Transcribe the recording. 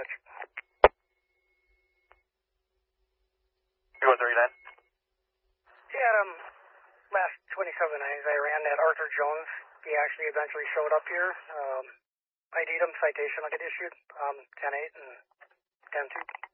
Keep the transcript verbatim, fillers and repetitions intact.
dispatch. two one three nine. Yeah, um, last twenty-seven nines I ran that Arthur Jones. He actually eventually showed up here. Um, I D'd him, citation will get issued, um, ten eight and ten two.